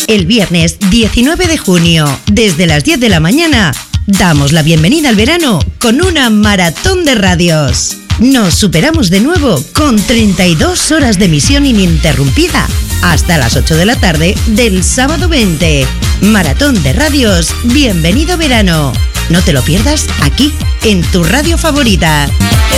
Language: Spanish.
El viernes 19 de junio, desde las 10 de la mañana, damos la bienvenida al verano con una maratón de radios. Nos superamos de nuevo con 32 horas de emisión ininterrumpida hasta las 8 de la tarde del sábado 20. Maratón de radios, bienvenido verano. No te lo pierdas aquí, en tu radio favorita.